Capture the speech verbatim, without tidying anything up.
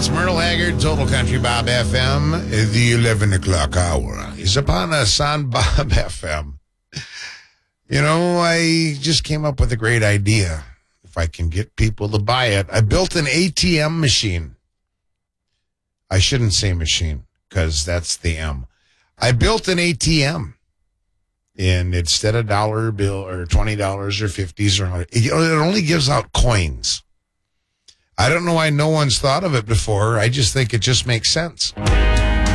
It's Myrtle Haggard, Total Country Bob F M. The eleven o'clock hour is upon us on Bob F M. You know, I just came up with a great idea. If I can get people to buy it, I built an A T M machine. I shouldn't say machine because that's the M. I built an A T M. And instead of dollar bill or twenty dollars or fifties or it only gives out coins. I don't know why no one's thought of it before. I just think it just makes sense.